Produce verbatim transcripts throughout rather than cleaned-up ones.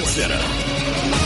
Center.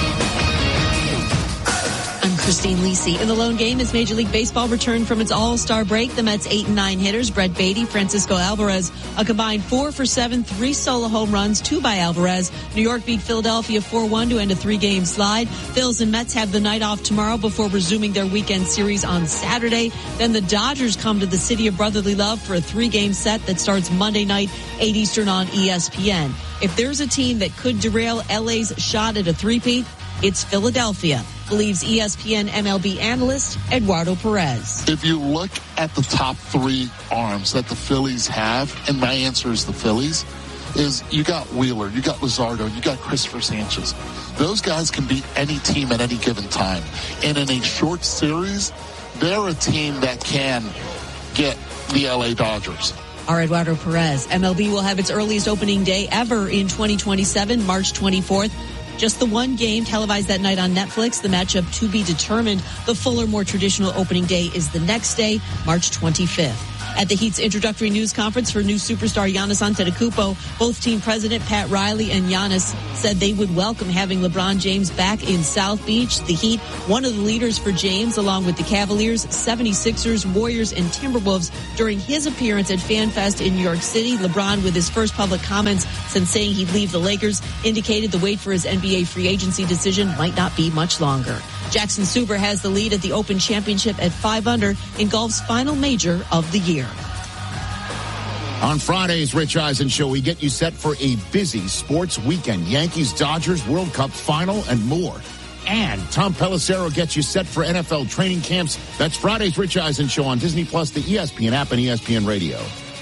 Christine Lisi. In the lone game, as Major League Baseball returned from its all-star break, the Mets' eight and nine hitters, Brett Beatty, Francisco Alvarez, a combined four for seven, three solo home runs, two by Alvarez. New York beat Philadelphia four one to end a three-game slide. Phils and Mets have the night off tomorrow before resuming their weekend series on Saturday. Then the Dodgers come to the City of Brotherly Love for a three-game set that starts Monday night, eight Eastern on E S P N. If there's a team that could derail L A's shot at a three-peat, it's Philadelphia, believes E S P N M L B analyst Eduardo Perez. If you look at the top three arms that the Phillies have, and my answer is the Phillies, is you got Wheeler, you got Luzardo, you got Christopher Sanchez. Those guys can beat any team at any given time. And in a short series, they're a team that can get the L A Dodgers. Our Eduardo Perez. M L B will have its earliest opening day ever in twenty twenty-seven, March twenty-fourth. Just the one game televised that night on Netflix. The matchup to be determined. The fuller, more traditional opening day is the next day, March twenty-fifth. At the Heat's introductory news conference for new superstar Giannis Antetokounmpo, both team president Pat Riley and Giannis said they would welcome having LeBron James back in South Beach. The Heat, one of the leaders for James, along with the Cavaliers, seventy-sixers, Warriors, and Timberwolves during his appearance at FanFest in New York City. LeBron, with his first public comments since saying he'd leave the Lakers, indicated the wait for his N B A free agency decision might not be much longer. Jackson Suber has the lead at the Open Championship at five under in golf's final major of the year. On Friday's Rich Eisen Show, we get you set for a busy sports weekend. Yankees, Dodgers, World Cup final, and more. And Tom Pelissero gets you set for N F L training camps. That's Friday's Rich Eisen Show on Disney Plus, the E S P N app, and E S P N Radio.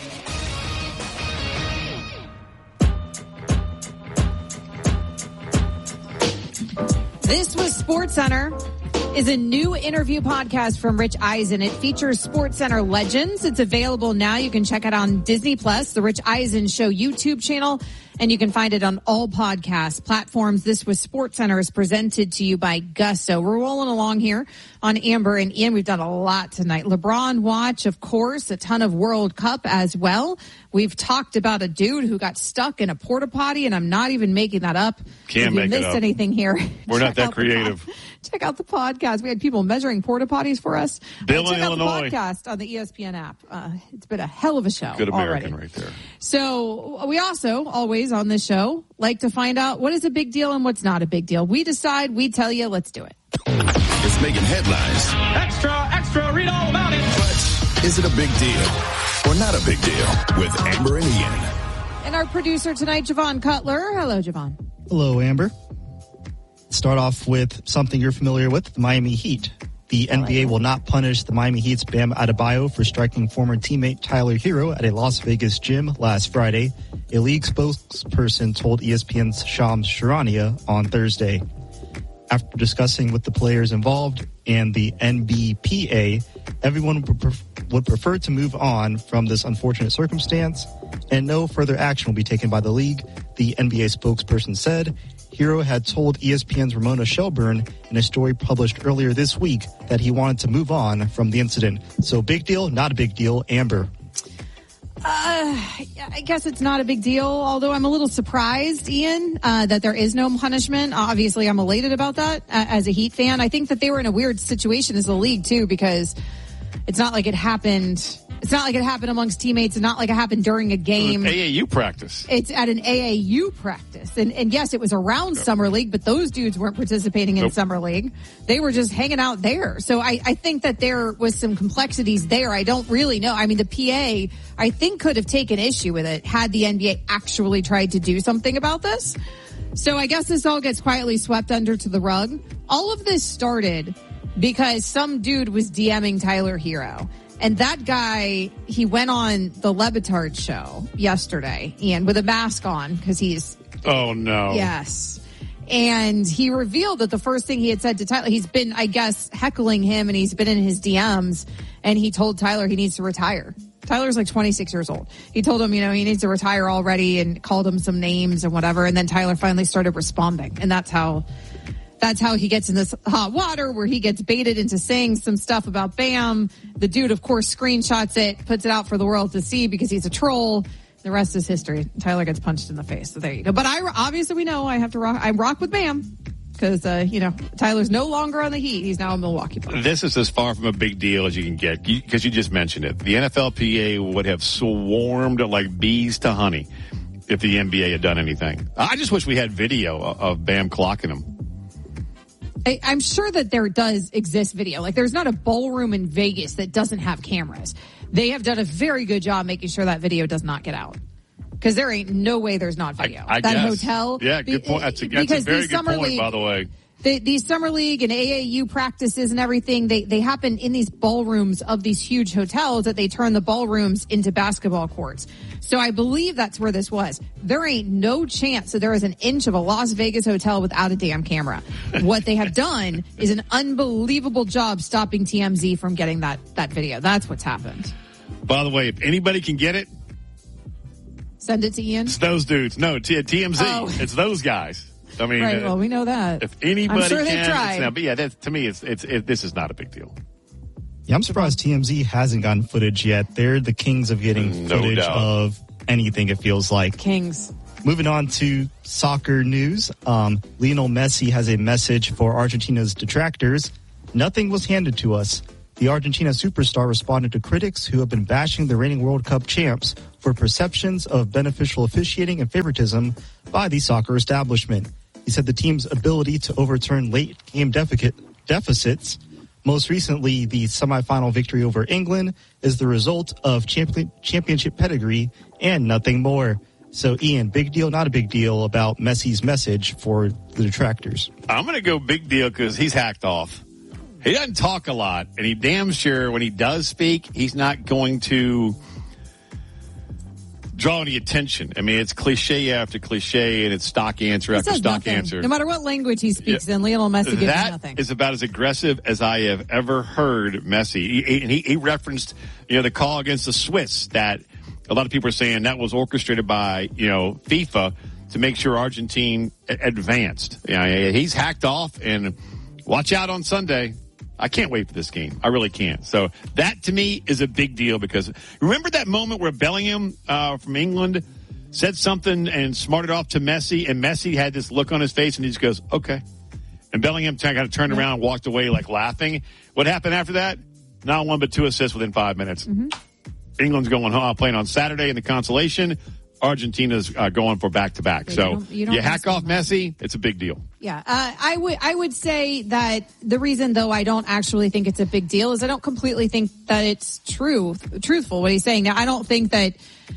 This was SportsCenter, is a new interview podcast from Rich Eisen. It features SportsCenter legends. It's available now. You can check it on Disney Plus, the Rich Eisen Show YouTube channel, and you can find it on all podcast platforms. This was SportsCenter is presented to you by Gusto. We're rolling along here on Amber and Ian. We've done a lot tonight. LeBron watch, of course, a ton of World Cup as well. We've talked about a dude who got stuck in a porta potty, and I'm not even making that up. Can't make it up. If you missed anything here, we're not that creative. Check out the podcast. We had people measuring porta potties for us. Bill uh, in check Illinois. out the podcast on the E S P N app. Uh, it's been a hell of a show. Good American already. right there. So we also always on this show like to find out what is a big deal and what's not a big deal. We decide. We tell you. Let's do it. It's making headlines. Extra, extra, read all about it. But is it a big deal or not a big deal? With Amber and Ian. And our producer tonight, Javon Cutler. Hello, Javon. Hello, Amber. Start off with something you're familiar with, the Miami Heat. The N B A will not punish the Miami Heat's Bam Adebayo for striking former teammate Tyler Hero at a Las Vegas gym last Friday, a league spokesperson told E S P N's Shams Charania on Thursday. After discussing with the players involved and the N B P A, everyone would, pref- would prefer to move on from this unfortunate circumstance, and no further action will be taken by the league, the N B A spokesperson said. Hero had told E S P N's Ramona Shelburne in a story published earlier this week that he wanted to move on from the incident. So big deal, not a big deal, Amber. Uh, I guess it's not a big deal, although I'm a little surprised, Ian, uh, that there is no punishment. Obviously, I'm elated about that uh, as a Heat fan. I think that they were in a weird situation as a league, too, because it's not like it happened... It's not like it happened amongst teammates. It's not like it happened during a game. A A U practice. It's at an A A U practice. And, and yes, it was around yep. Summer League, but those dudes weren't participating in nope. Summer League. They were just hanging out there. So I, I think that there was some complexities there. I don't really know. I mean, the P A, I think, could have taken issue with it had the N B A actually tried to do something about this. So I guess this all gets quietly swept under to the rug. All of this started because some dude was DMing Tyler Hero. And that guy, he went on the Le Batard show yesterday, Ian, with a mask on because he's... Oh, no. Yes. And he revealed that the first thing he had said to Tyler, he's been, I guess, heckling him and he's been in his D Ms, and he told Tyler he needs to retire. Tyler's like twenty-six years old. He told him, you know, he needs to retire already and called him some names and whatever. And then Tyler finally started responding. And that's how... That's how he gets in this hot water where he gets baited into saying some stuff about Bam. The dude, of course, screenshots it, puts it out for the world to see because he's a troll. The rest is history. Tyler gets punched in the face. So there you go. But I obviously we know I have to rock. I rock with Bam because uh, you know Tyler's no longer on the Heat. He's now a Milwaukee Bucks. This is as far from a big deal as you can get because you just mentioned it. The N F L P A would have swarmed like bees to honey if the N B A had done anything. I just wish we had video of Bam clocking him. I, I'm sure that there does exist video. Like there's not a ballroom in Vegas that doesn't have cameras. They have done a very good job making sure that video does not get out. Because there ain't no way there's not video. I, I that guess. hotel. Yeah, good point. That's a, that's a very good point, league, by the way. The, these summer league and A A U practices and everything, they, they happen in these ballrooms of these huge hotels that they turn the ballrooms into basketball courts. So I believe that's where this was. There ain't no chance that there is an inch of a Las Vegas hotel without a damn camera. What they have done is an unbelievable job stopping T M Z from getting that, that video. That's what's happened. By the way, if anybody can get it, send it to Ian. It's those dudes. No, T- TMZ. Oh. It's those guys. I mean, right. Well, we know that. If anybody I'm sure can, they've tried. Now, but yeah, that, to me, it's it's it, this is not a big deal. Yeah, I'm surprised T M Z hasn't gotten footage yet. They're the kings of getting no footage doubt. of anything. It feels like kings. Moving on to soccer news, um, Lionel Messi has a message for Argentina's detractors. Nothing was handed to us. The Argentina superstar responded to critics who have been bashing the reigning World Cup champs for perceptions of beneficial officiating and favoritism by the soccer establishment. He said the team's ability to overturn late game deficit, deficits, most recently the semifinal victory over England, is the result of champion, championship pedigree and nothing more. So, Ian, big deal, not a big deal about Messi's message for the detractors? I'm going to go big deal because he's hacked off. He doesn't talk a lot, and he damn sure when he does speak, he's not going to draw any attention. I mean, it's cliche after cliche, and it's stock answer he after stock nothing. answer. No matter what language he speaks yeah. in, Lionel Messi gives that nothing. That is about as aggressive as I have ever heard Messi. He, he, he referenced, you know, the call against the Swiss that a lot of people are saying that was orchestrated by, you know, FIFA to make sure Argentina advanced. You know, he's hacked off, and watch out on Sunday. I can't wait for this game. I really can't. So that, to me, is a big deal because remember that moment where Bellingham uh, from England said something and smarted off to Messi, and Messi had this look on his face, and he just goes, okay. And Bellingham kind of turned around and walked away like laughing. What happened after that? Not one but two assists within five minutes. Mm-hmm. England's going home, playing on Saturday in the consolation. Argentina's uh, going for back-to-back. So you, don't, you, don't you hack off Messi, it's a big deal. Yeah, uh, I would I would say that the reason, though, I don't actually think it's a big deal is I don't completely think that it's true, truthful what he's saying. Now, I don't think that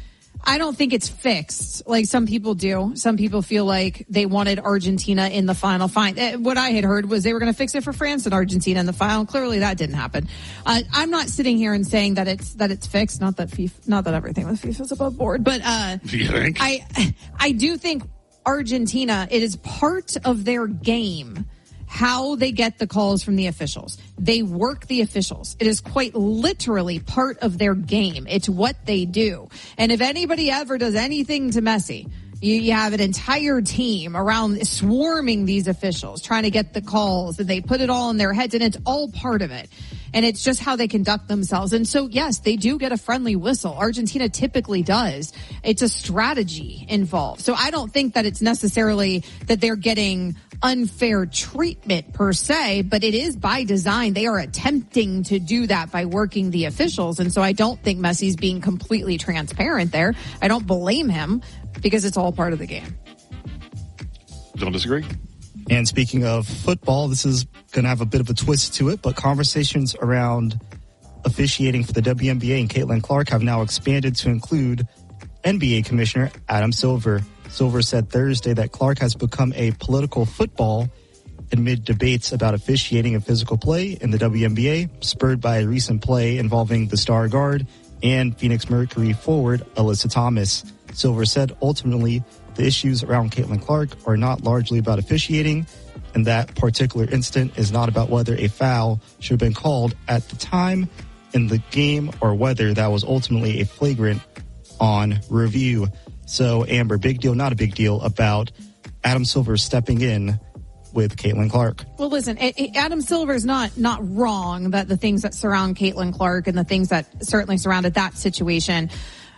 I don't think it's fixed like some people do. Some people feel like they wanted Argentina in the final. Fine. What I had heard was they were going to fix it for France and Argentina in the final. Clearly, that didn't happen. Uh, I'm not sitting here and saying that it's that it's fixed. Not that FIFA, not that everything with FIFA is above board, but uh, you think? I I do think Argentina, it is part of their game how they get the calls from the officials. They work the officials. It is quite literally part of their game. It's what they do. And if anybody ever does anything to Messi, you, you have an entire team around swarming these officials, trying to get the calls, and they put it all in their heads, and it's all part of it. And it's just how they conduct themselves. And so, yes, they do get a friendly whistle. Argentina typically does. It's a strategy involved. So I don't think that it's necessarily that they're getting unfair treatment per se, but it is by design. They are attempting to do that by working the officials. And so I don't think Messi's being completely transparent there. I don't blame him because it's all part of the game. Don't disagree. And speaking of football, this is going to have a bit of a twist to it, but conversations around officiating for the W N B A and Caitlin Clark have now expanded to include N B A Commissioner Adam Silver. Silver said Thursday that Clark has become a political football amid debates about officiating and physical play in the W N B A, spurred by a recent play involving the star guard and Phoenix Mercury forward Alyssa Thomas. Silver said ultimately the issues around Caitlin Clark are not largely about officiating, and that particular incident is not about whether a foul should have been called at the time in the game or whether that was ultimately a flagrant on review. So, Amber, big deal, not a big deal about Adam Silver stepping in with Caitlin Clark. Well, listen, it, it, Adam Silver is not not wrong that the things that surround Caitlin Clark and the things that certainly surrounded that situation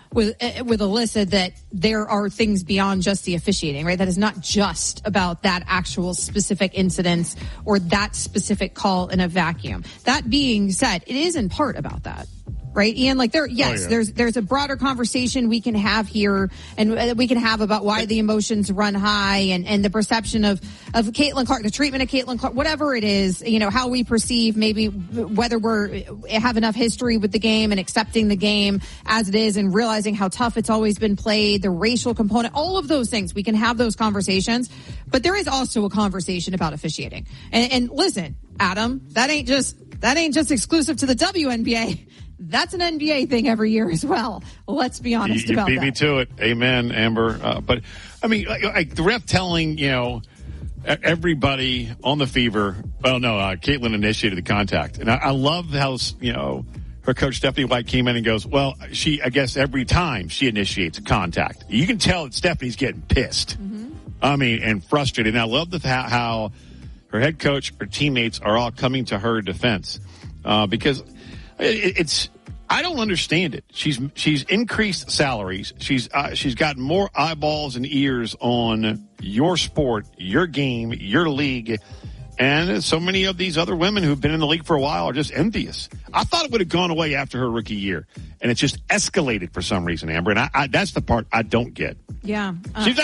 with uh, with Alyssa that there are things beyond just the officiating, right? That is not just about that actual specific incident or that specific call in a vacuum. That being said, it is in part about that. Right, Ian? Like there, yes, oh, yeah. there's there's a broader conversation we can have here, and we can have about why the emotions run high, and, and the perception of of Caitlin Clark, the treatment of Caitlin Clark, whatever it is, you know, how we perceive maybe whether we're have enough history with the game and accepting the game as it is, and realizing how tough it's always been played, the racial component, all of those things. We can have those conversations, but there is also a conversation about officiating. And, and listen, Adam, that ain't just that ain't just exclusive to the W N B A. That's an N B A thing every year as well. Let's be honest you, you about that. You beat me to it. Amen, Amber. Uh, but, I mean, like, like the ref telling, you know, everybody on the Fever, well, no, uh, Caitlin initiated the contact. And I, I love how, you know, her coach Stephanie White came in and goes, well, she, I guess every time she initiates a contact. You can tell that Stephanie's getting pissed. Mm-hmm. I mean, and frustrated. And I love the, how, how her head coach, her teammates are all coming to her defense. Uh, because it's, I don't understand it. She's, she's increased salaries. She's, uh, she's got more eyeballs and ears on your sport, your game, your league. And so many of these other women who've been in the league for a while are just envious. I thought it would have gone away after her rookie year, and it just escalated for some reason, Amber. And I, I, that's the part I don't get. Yeah. Uh- she's not